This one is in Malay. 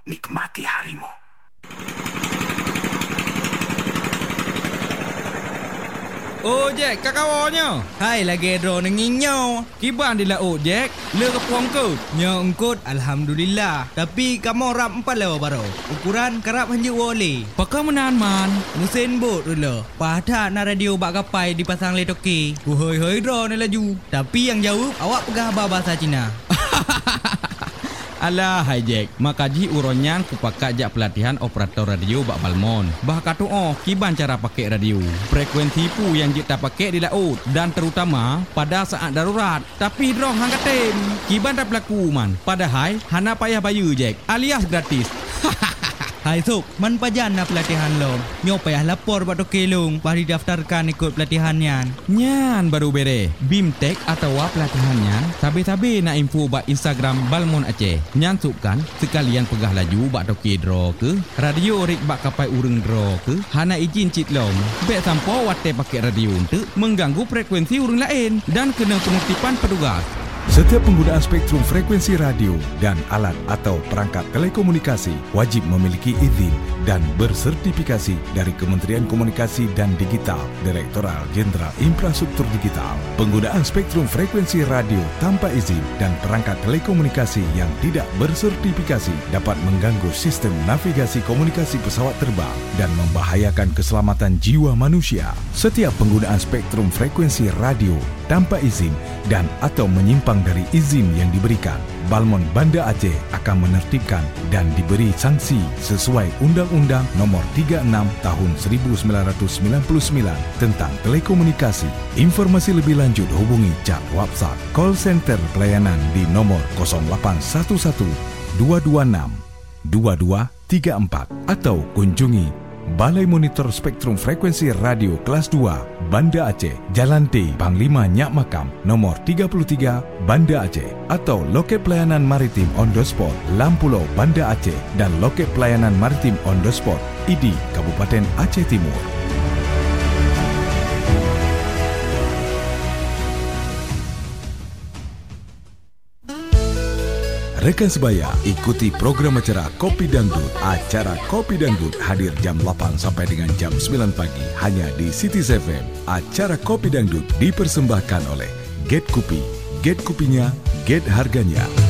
nikmati harimu. Oh Jack, kakawanya. Hai lagi dro nenginyo. Kiban di laut Jack. Le kepuang ke? Nya engkut alhamdulillah. Tapi kamu rap 4 lewa baro. Ukuran kerap hanji wole. Pakai menan man. Mesin bot dulu. Pada na radio bak kapai dipasang le toki. Hoi dro ni laju. Tapi yang jauh awak pegah bahasa Cina. Alah hai Jack, makaji uronyan ku pakai jak pelatihan operator radio bak Balmon. Bah katu kiban cara pakai radio. Frekuensi pu yang jik tak pakai di laut dan terutama pada saat darurat. Tapi drong hang katem. Kiban tak berlaku man. Padahal hana payah bayu Jack, alias gratis. Hai Sok, man pajan na pelatihan lo. Nyo payah lapor bak toki long, pari daftarkan ikut pelatihan yan. Nyan baru bere. Bimtek atau pelatihan nyan, sabi-sabi na info bak Instagram Balmon Aceh. Nyan sukan sekalian pegah laju bak toki draw ke, radio rik bak kapai ureng draw ke, hana izin cit long. Bek sampo wate pakai radio untuk mengganggu frekuensi ureng lain dan kena penertiban petugas. Setiap penggunaan spektrum frekuensi radio dan alat atau perangkat telekomunikasi wajib memiliki izin dan bersertifikasi dari Kementerian Komunikasi dan Digital, Direktorat Jenderal Infrastruktur Digital. Penggunaan spektrum frekuensi radio tanpa izin dan perangkat telekomunikasi yang tidak bersertifikasi dapat mengganggu sistem navigasi komunikasi pesawat terbang dan membahayakan keselamatan jiwa manusia. Setiap penggunaan spektrum frekuensi radio tanpa izin dan atau menyimpang dari izin yang diberikan, Balmon Banda Aceh akan menertibkan dan diberi sanksi sesuai Undang-Undang Nomor 36 Tahun 1999 tentang Telekomunikasi. Informasi lebih lanjut hubungi chat WhatsApp call center pelayanan di nomor 0811 226 2234 atau kunjungi Balai Monitor Spektrum Frekuensi Radio Kelas 2 Banda Aceh, Jalan T, Panglima Nyak Makam, nomor 33, Banda Aceh, atau Loket Pelayanan Maritim on the Spot, Lampulau, Banda Aceh, dan Loket Pelayanan Maritim on the Spot, ID, Kabupaten Aceh Timur. Rekan sebaya, ikuti program acara Kopi Dangdut. Acara Kopi Dangdut hadir jam 8 sampai dengan jam 9 pagi hanya di Cities FM. Acara Kopi Dangdut dipersembahkan oleh Get Kopi. Get kopinya, get harganya.